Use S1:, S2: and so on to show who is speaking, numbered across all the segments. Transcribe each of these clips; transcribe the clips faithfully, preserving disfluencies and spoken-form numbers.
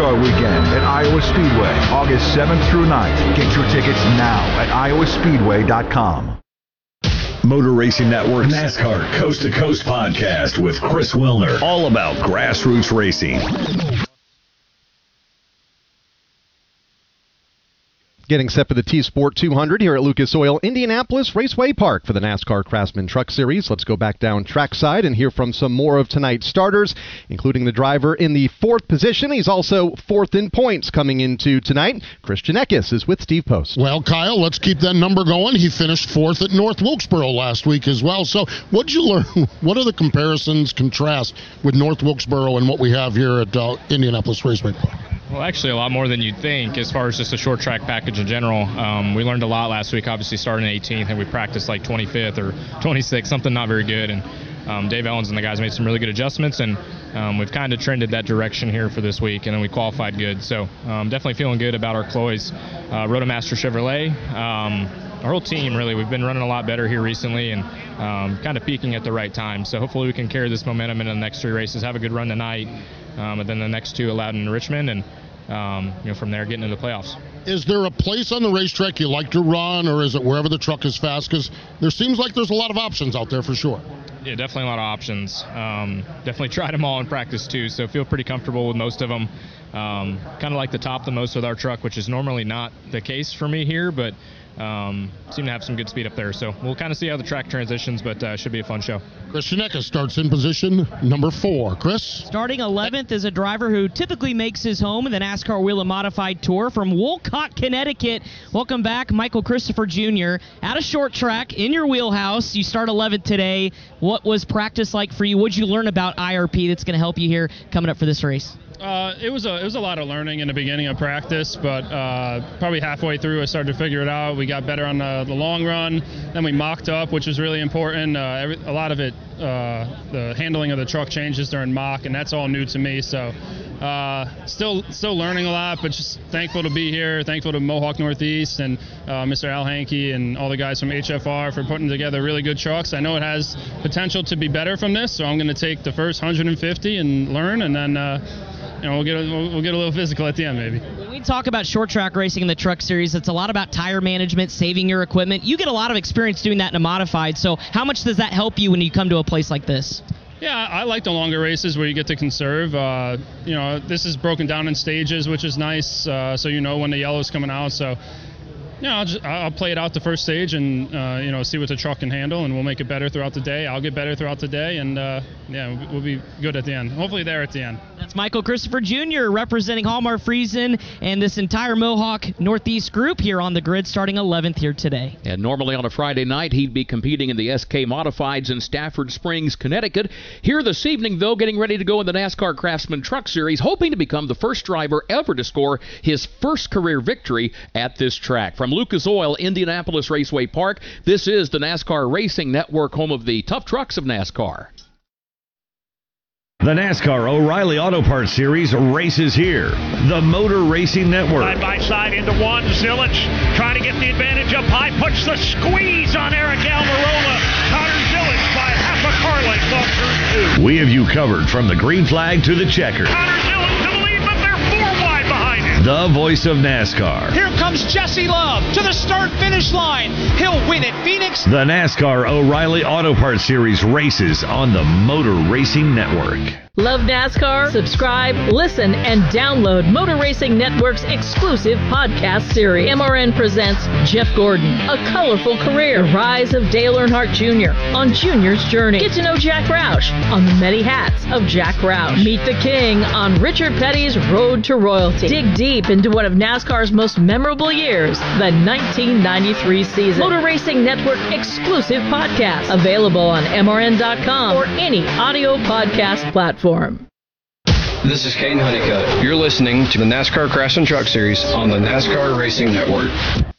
S1: NASCAR weekend at Iowa Speedway, August seventh through ninth. Get your tickets now at iowa speedway dot com. Motor Racing Network's NASCAR Coast to Coast podcast with Chris Wilner. All about grassroots racing.
S2: Getting set for the T-Sport two hundred here at Lucas Oil Indianapolis Raceway Park for the NASCAR Craftsman Truck Series. Let's go back down trackside and hear from some more of tonight's starters, including the driver in the fourth position. He's also fourth in points coming into tonight. Christian Eckes is with Steve Post.
S3: Well, Kyle, let's keep that number going. He finished fourth at North Wilkesboro last week as well. So what'd you learn? What are the comparisons, contrast with North Wilkesboro and what we have here at uh, Indianapolis Raceway Park?
S4: Well, actually, a lot more than you'd think as far as just a short track package in general. Um, we learned a lot last week, obviously starting eighteenth, and we practiced like twenty-fifth or twenty-sixth, something not very good. And um, Dave Ellens and the guys made some really good adjustments, and um, we've kind of trended that direction here for this week, and then we qualified good. So um, definitely feeling good about our Cloys. Uh, Rotomaster Chevrolet. Um, Our whole team, really, we've been running a lot better here recently and um, kind of peaking at the right time. So hopefully we can carry this momentum into the next three races, have a good run tonight, um, and then the next two at Loudon and Richmond, and um, you know, from there getting into the playoffs.
S3: Is there a place on the racetrack you like to run, or is it wherever the truck is fast? Because there seems like there's a lot of options out there for sure.
S4: Yeah, definitely a lot of options. Um, definitely tried them all in practice too, so feel pretty comfortable with most of them. Um, kind of like the top the most with our truck, which is normally not the case for me here, but um, seem to have some good speed up there. So we'll kind of see how the track transitions, but uh, should be a fun show.
S3: Christian Eckes starts in position number four. Chris?
S5: Starting eleventh is a driver who typically makes his home in the NASCAR Wheel and Modified Tour from Wolcott, Connecticut. Welcome back, Michael Christopher Junior At a short track in your wheelhouse. You start eleventh today. What was practice like for you? What did you learn about I R P that's going to help you here coming up for this race?
S6: Uh, it was a it was a lot of learning in the beginning of practice, but uh, probably halfway through I started to figure it out. We got better on the, the long run. Then we mocked up, which was really important. Uh, every, a lot of it, uh, the handling of the truck changes during mock, and that's all new to me. So uh, still still learning a lot, but just thankful to be here. Thankful to Mohawk Northeast and uh, Mister Al Hankey and all the guys from H F R for putting together really good trucks. I know it has potential to be better from this, so I'm going to take the first one hundred fifty and learn, and then uh, you know, we'll get a, we'll, we'll get a little physical at the end, maybe.
S5: When we talk about short track racing in the truck series, it's a lot about tire management, saving your equipment. You get a lot of experience doing that in a modified, so how much does that help you when you come to a place like this?
S6: Yeah, I like the longer races where you get to conserve. Uh, you know, this is broken down in stages, which is nice, uh, so you know when the yellow's coming out. So, you know, I'll, just, I'll play it out the first stage and, uh, you know, see what the truck can handle, and we'll make it better throughout the day. I'll get better throughout the day, and, uh, yeah, we'll be good at the end. Hopefully there at the end.
S5: That's Michael Christopher Junior representing Hallmark Friesen and this entire Mohawk Northeast group here on the grid, starting eleventh here today.
S7: And normally on a Friday night, he'd be competing in the S K Modifieds in Stafford Springs, Connecticut. Here this evening, though, getting ready to go in the NASCAR Craftsman Truck Series, hoping to become the first driver ever to score his first career victory at this track. From Lucas Oil, Indianapolis Raceway Park, this is the NASCAR Racing Network, home of the tough trucks of NASCAR.
S1: The NASCAR O'Reilly Auto Parts Series races here. The Motor Racing Network.
S8: Side by side into one. Zilich trying to get the advantage up high. Puts the squeeze on Eric Almirola. Connor Zilich by half a car length off turn two.
S1: We have you covered from the green flag to the checker.
S8: Connor Zilich to the lead, but they're four wide behind him.
S1: The voice of NASCAR.
S9: Here comes Jesse Love to the start-finish line. He'll win at Phoenix.
S1: The NASCAR O'Reilly Auto Parts Series races on the Motor Racing Network.
S10: Love NASCAR? Subscribe, listen, and download Motor Racing Network's exclusive podcast series. M R N presents Jeff Gordon, A Colorful Career, The Rise of Dale Earnhardt Junior on Junior's Journey. Get to know Jack Roush on the many hats of Jack Roush. Meet the King on Richard Petty's Road to Royalty. Dig deep into one of NASCAR's most memorable years, the nineteen ninety-three season. Motor Racing Network exclusive podcast, available on M R N dot com or any audio podcast platform.
S11: This is Caden Honeycutt. You're listening to the NASCAR Craftsman Truck Series on the NASCAR Racing Network.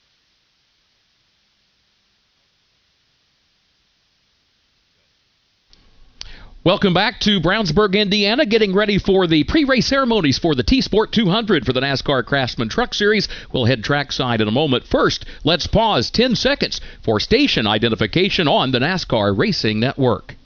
S7: Welcome back to Brownsburg, Indiana, getting ready for the pre-race ceremonies for the T-Sport two hundred for the NASCAR Craftsman Truck Series. We'll head trackside in a moment. First, let's pause ten seconds for station identification on the NASCAR Racing Network.